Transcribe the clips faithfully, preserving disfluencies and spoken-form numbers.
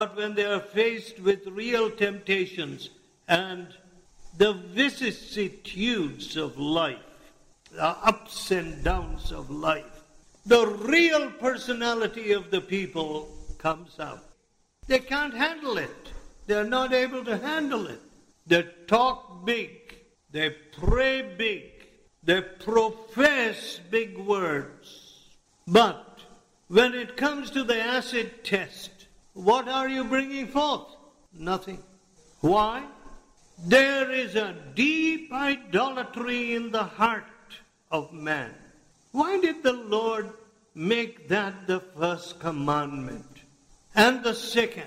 But when they are faced with real temptations and the vicissitudes of life, the ups and downs of life, the real personality of the people comes out. They can't handle it. They're not able to handle it. They talk big. They pray big. They profess big words. But when it comes to the acid test, what are you bringing forth? Nothing. Why? There is a deep idolatry in the heart of man. Why did the Lord make that the first commandment? And the second,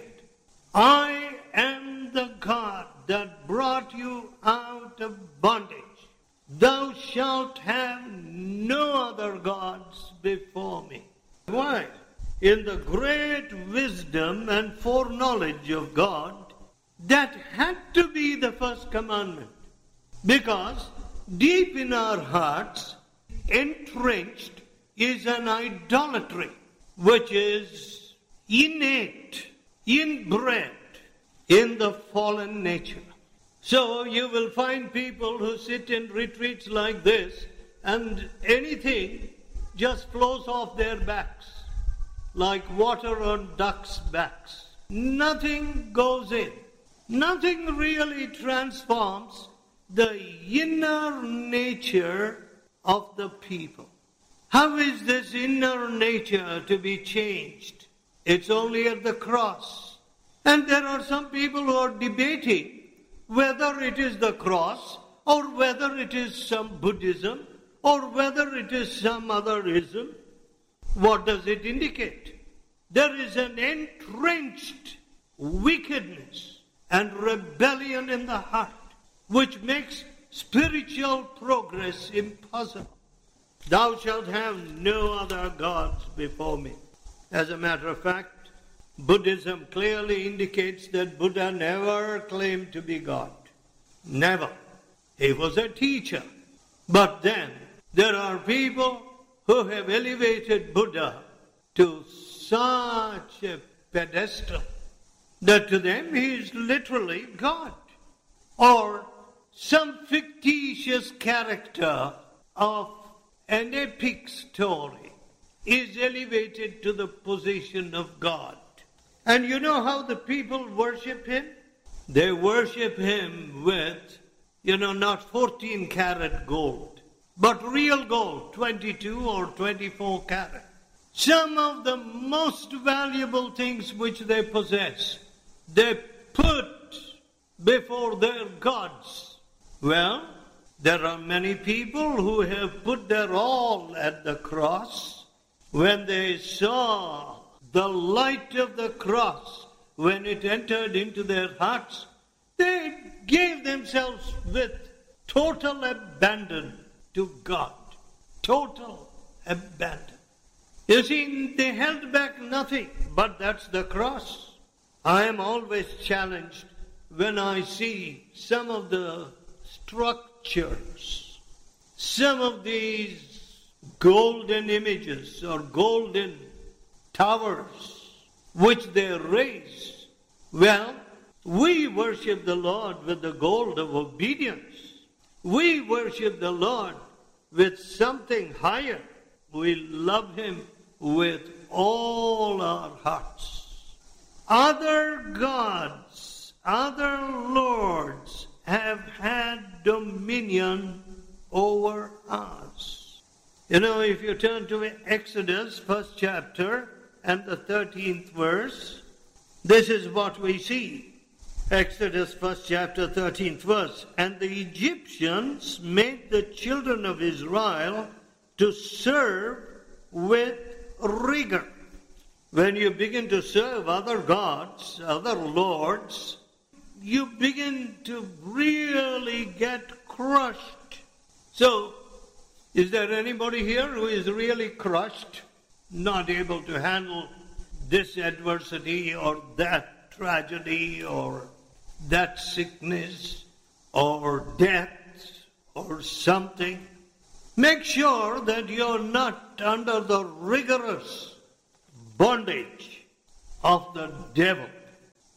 I am the God that brought you out of bondage. Thou shalt have no other gods before me. Why? In the great wisdom and foreknowledge of God, that had to be the first commandment. Because deep in our hearts, entrenched is an idolatry, which is innate, inbred in the fallen nature. So you will find people who sit in retreats like this, and anything just flows off their backs, like water on ducks' backs. Nothing goes in. Nothing really transforms the inner nature of the people. How is this inner nature to be changed? It's only at the cross. And there are some people who are debating whether it is the cross, or whether it is some Buddhism, or whether it is some other ism. What does it indicate? There is an entrenched wickedness and rebellion in the heart, which makes spiritual progress impossible. Thou shalt have no other gods before me. As a matter of fact, Buddhism clearly indicates that Buddha never claimed to be God. Never. He was a teacher. But then, there are people who have elevated Buddha to such a pedestal that to them he is literally God. Or some fictitious character of an epic story is elevated to the position of God. And you know how the people worship him? They worship him with, you know, not fourteen karat gold, but real gold, twenty-two or twenty-four karat. Some of the most valuable things which they possess, they put before their gods. Well, there are many people who have put their all at the cross. When they saw the light of the cross, when it entered into their hearts, they gave themselves with total abandon to God. Total abandon. You see, they held back nothing, but that's the cross. I am always challenged when I see some of the structures, some of these golden images or golden towers which they raise. Well, we worship the Lord with the gold of obedience. We worship the Lord with something higher. We love him with all our hearts. Other gods, other lords have had dominion over us. You know, if you turn to Exodus, first chapter, and the thirteenth verse, this is what we see. Exodus, first chapter, thirteenth verse. And the Egyptians made the children of Israel to serve with rigor. When you begin to serve other gods, other lords, you begin to really get crushed. So, is there anybody here who is really crushed, not able to handle this adversity or that tragedy or that sickness or death or something? Make sure that you're not under the rigorous bondage of the devil.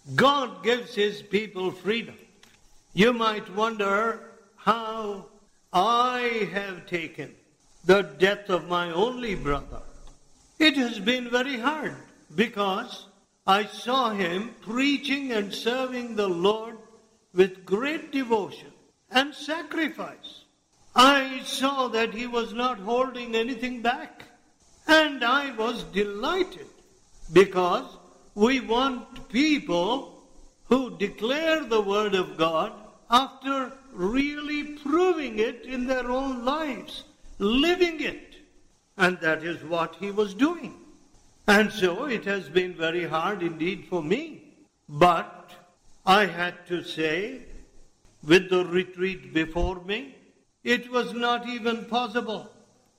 God gives his people freedom. You might wonder how I have taken the death of my only brother. It has been very hard because I saw him preaching and serving the Lord with great devotion and sacrifice. I saw that he was not holding anything back, and I was delighted because we want people who declare the Word of God after really proving it in their own lives, living it. And that is what he was doing. And so it has been very hard indeed for me. But I had to say, with the retreat before me, it was not even possible.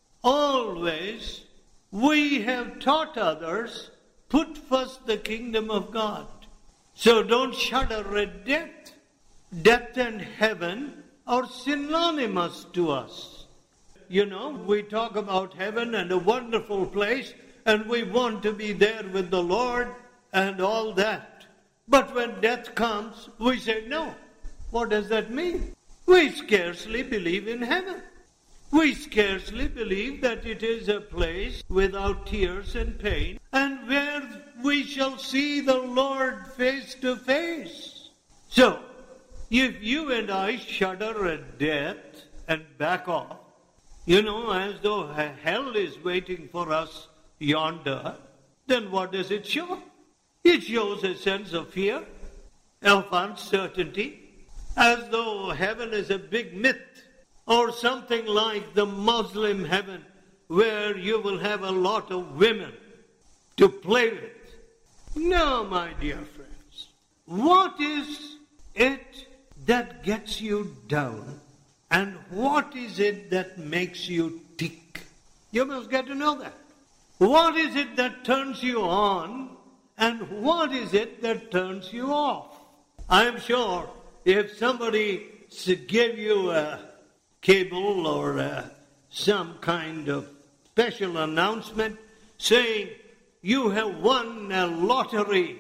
Always we have taught others, put first the kingdom of God. So don't shudder at death. Death and heaven are synonymous to us. You know, we talk about heaven and a wonderful place, and we want to be there with the Lord and all that. But when death comes, we say, no. What does that mean? We scarcely believe in heaven. We scarcely believe that it is a place without tears and pain, and where we shall see the Lord face to face. So, if you and I shudder at death and back off, you know, as though hell is waiting for us yonder, then what does it show? It shows a sense of fear, of uncertainty, as though heaven is a big myth, or something like the Muslim heaven, where you will have a lot of women to play with. No, my dear friends, what is it that gets you down, and what is it that makes you tick? You must get to know that. What is it that turns you on, and what is it that turns you off? I am sure if somebody gave you a cable or a, some kind of special announcement saying you have won a lottery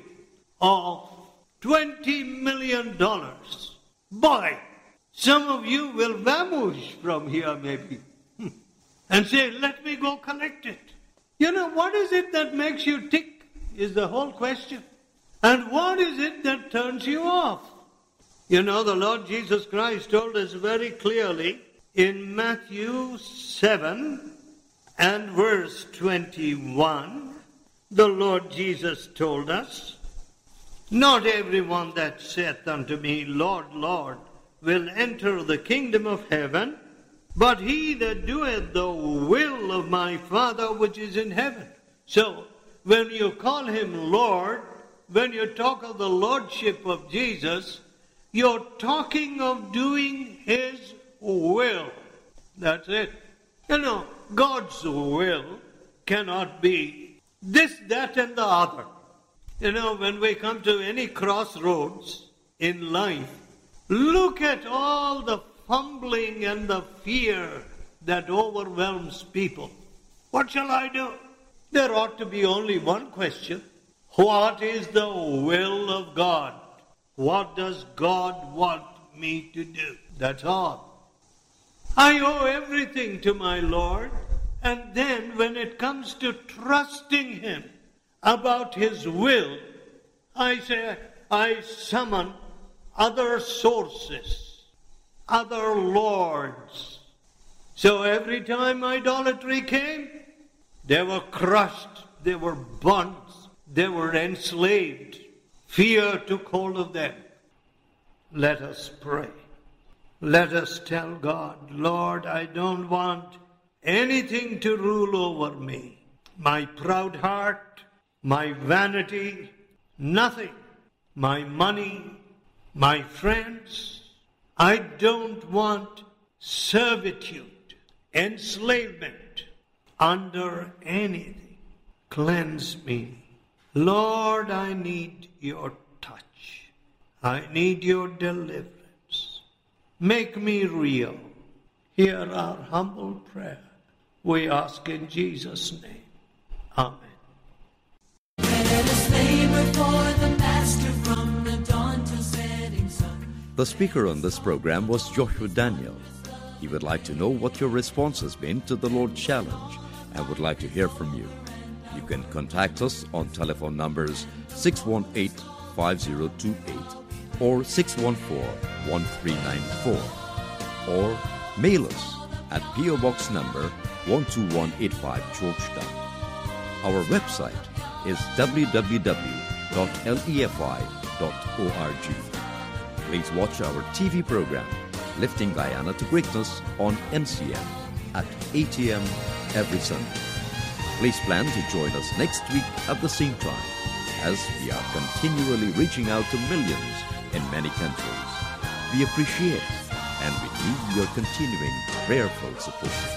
of twenty million dollars, boy, some of you will vanish from here maybe and say, let me go collect it. You know, what is it that makes you tick is the whole question. And what is it that turns you off? You know, the Lord Jesus Christ told us very clearly in Matthew seven and verse twenty-one, the Lord Jesus told us, not everyone that saith unto me, Lord, Lord, will enter the kingdom of heaven, but he that doeth the will of my Father which is in heaven. So, when you call him Lord, when you talk of the Lordship of Jesus, you're talking of doing his will. That's it. You know, God's will cannot be this, that, and the other. You know, when we come to any crossroads in life, look at all the fumbling and the fear that overwhelms people. What shall I do? There ought to be only one question. What is the will of God? What does God want me to do? That's all. I owe everything to my Lord, and then when it comes to trusting him about his will, I say, I summon other sources, other lords. So every time idolatry came, they were crushed, they were burnt, they were enslaved. Fear took hold of them. Let us pray. Let us tell God, Lord, I don't want anything to rule over me. My proud heart, my vanity, nothing. My money, my friends. I don't want servitude, enslavement under anything. Cleanse me. Lord, I need your touch. I need your deliverance. Make me real. Hear our humble prayer. We ask in Jesus' name. Amen. Let us labor for the Master from The speaker on this program was Joshua Daniel. He would like to know what your response has been to the Lord Challenge and would like to hear from you. You can contact us on telephone numbers six one eight, five zero two eight or six one four, one three nine four, or mail us at P O Box number one two one eight five, Georgetown. Our website is w w w dot lefi dot org. Please watch our T V program, Lifting Guyana to Greatness, on N C M at eight a.m. every Sunday. Please plan to join us next week at the same time, as we are continually reaching out to millions in many countries. We appreciate and we need your continuing prayerful support.